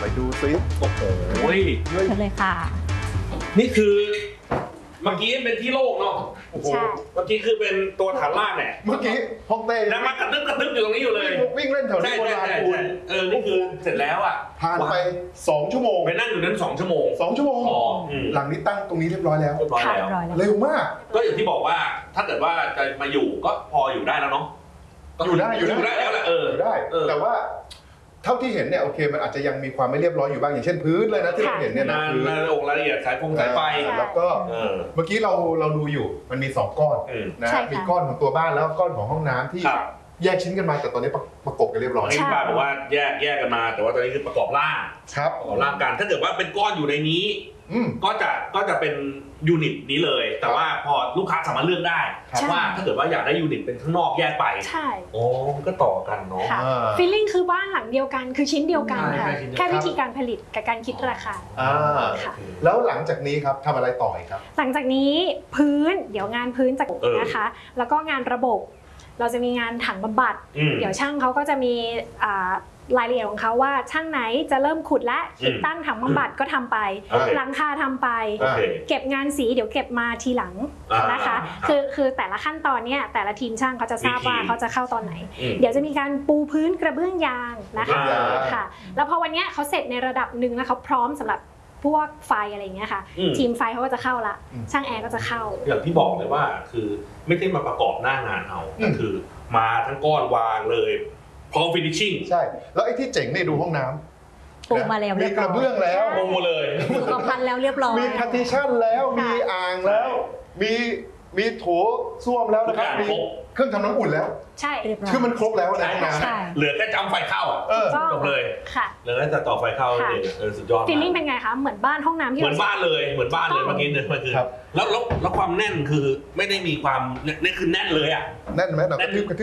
ไปดูซิโอ้โหเชิญเลยค่ะนี่คือเมื่อกี้เป็นที่โล่งเนาะโอ้โหใช่เมื่อกี้คือเป็นตัวฐานล่างเนี่ยเมื่อกี้ฮ่องเต้ยังมากระตึ๊บอยู่ตรงนี้อยู่เลยวิ่งเล่นแถวนี้ใช่โบราณคุณนี่คือเสร็จแล้วอ่ะผ่านไป2 ชั่วโมงไปนั่งอยู่นั้น2 ชั่วโมง 2 ชั่วโมงอ๋อหลังนี้ตั้งตรงนี้เรียบร้อยแล้วเรียบร้อยค่ะแล้วร้อยแล้วเร็วมากก็อย่างที่บอกว่าถ้าเกิดว่าจะมาอยู่ก็พออยู่ได้แล้วเนาะอยู่ได้แล้วแหละอยู่ได้ แต่ว่าเท่าที่เห็นเนี่ยโอเคมันอาจจะยังมีความไม่เรียบร้อยอยู่บ้างอย่างเช่นพื้นเลยนะที่เราเห็นเนี่ยนะรายละเอียดสายไฟแล้วก็เมื่อกี้เราดูอยู่มันมี2 ก้อนนะมีก้อนของตัวบ้านแล้วก้อนของห้องน้ำที่แยกชิ้นกันมาแต่ตอนนี้ประกบกันเรียบร้อยที่ป้าบอกว่าแยกกันมาแต่ว่าตอนนี้คือประกอบร่างครับประกอบร่างกันถ้าเกิดว่าเป็นก้อนอยู่ในนี้ก็จะเป็นยูนิตนี้เลยแต่ว่าพอลูกค้าสามารถเลือกได้ว่าถ้าเกิดว่าอยากได้ยูนิตเป็นข้างนอกแยกไปใช่โอ้ก็ต่อกันเนาะค่ะฟีลลิ่งคือบ้านหลังเดียวกันคือชิ้นเดียวกันค่ะแค่วิธีการผลิตกับการคิดราคาค่ะแล้วหลังจากนี้ครับทำอะไรต่ออีกครับหลังจากนี้พื้นเดี๋ยวงานพื้นจะนะคะแล้วก็งานระบบเราจะมีงานถังบำบัดเดี๋ยวช่างเขาก็จะมีรายละเอียดของเขาว่าช่างไหนจะเริ่มขุดและติดตั้งถังบำบัดก็ทำไปหลังคาทำไปเก็บงานสีเดี๋ยวเก็บมาทีหลังนะคะคือแต่ละขั้นตอนเนี้ยแต่ละทีมช่างเขาจะทราบว่าเขาจะเข้าตอนไหนเดี๋ยวจะมีการปูพื้นกระเบื้องยางนะคะค่ะแล้วพอวันนี้เขาเสร็จในระดับหนึ่งแล้วเขาพร้อมสำหรับพวกไฟอะไรอย่างเงี้ยค่ะทีมไฟเขาก็จะเข้าละช่างแอร์ก็จะเข้าอย่างที่บอกเลยว่าคือไม่ได้มาประกอบหน้างานเอาก็คือมาทั้งก้อนวางเลยพร้อมฟินิชชิ่งใช่แล้วไอ้ที่เจ๋งเนี่ยดูห้องน้ำปูมาแล้วมีกระเบื้องแล้วปูเลยปูพันแล้วเรียบร้อยมีพาร์ติชันแล้วมีอ่างแล้วมีโถส้วมแล้วนะครับมีเครื่องทำน้ำอุ่นแล้วใช่คือมันครบแล้วในห้องน้ำเหลือแค่จำไฟเข้าจบเลยค่ะเหลือแค่จะต่อไฟเข้าสุดยอดฟีลลิ่งเป็นไงคะเหมือนบ้านห้องน้ำที่เหมือนบ้านเลยเมื่อกี้เนี่ยมันคือแล้วความแน่นคือไม่ได้มีความนี่คือแน่นเลยอ่ะแน่นไหมเรากระทืบ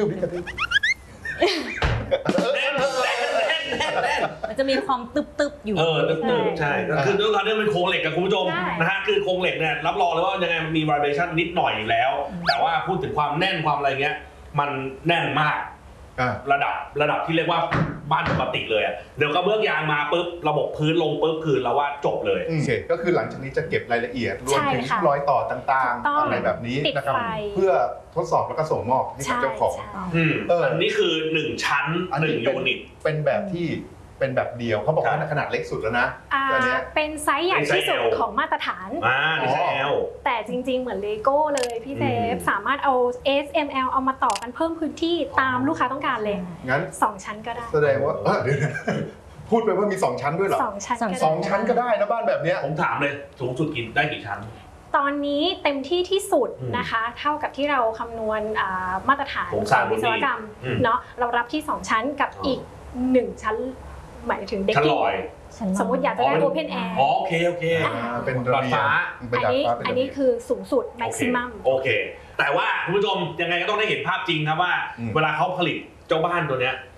แน่นมันจะมีความตึบอยู่ตึบใช่ก็คือด้วยความที่มันโครงเหล็กกับคุณผู้ชมนะฮะคือโครงเหล็กเนี่ยรับรองเลยว่ายังไงมันมี vibration นิดหน่อยอยู่แล้วแต่ว่าพูดถึงความแน่นความอะไรเงี้ยมันแน่นมากระดับที่เรียกว่าบ้านปกติเลยเดี๋ยวกระเบื้องยางมาปุ๊บระบบพื้นลงปุ๊บคือเราว่าจบเลยโอเคก็คือหลังจากนี้จะเก็บรายละเอียดรวมถึงรอยต่อต่างๆอะไรแบบนี้นะครับเพื่อทดสอบแล้วก็ส่งมอบให้กับเจ้าของอันนี้คือ1ชั้น1ยูนิตเป็นแบบที่เป็นแบบเดียวเขาบอกว่าขนาดเล็กสุดแล้วนะเป็นไซส์ใหญ่ที่สุดของมาตรฐานแต่จริงๆเหมือนเลโก้เลยพี่เซฟสามารถเอา S M L เอามาต่อกันเพิ่มพื้นที่ตามลูกค้าต้องการเลยงั้น 2 ชั้นก็ได้แสดงว่าเดี๋ยวพูดไปว่ามี2 ชั้นด้วยเหรอ 2 ชั้น 2 ชั้นก็ได้นะบ้านแบบนี้ผมถามเลยสูงสุดกินได้กี่ชั้นตอนนี้เต็มที่ที่สุดนะคะเท่ากับที่เราคำนวณมาตรฐานของวิศวกรรมเนาะเรารับที่2 ชั้นกับอีก1 ชั้นหมายถึงเด็กกิ้งสมมติอยากจะได้ Open Air โอเคเป็นดาดฟ้าอันนี้คือสูงสุด maximum โอเคแต่ว่าคุณผู้ชมยังไงก็ต้องได้เห็นภาพจริงครับว่าเวลาเขาผลิตเจ้าบ้านตัวเนี้ย